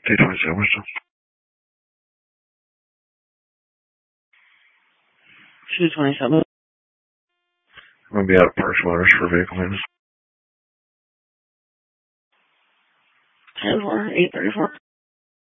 827 Winston. 227. I'm going to be out of Parks Motors for vehicle maintenance. 10-4, 834.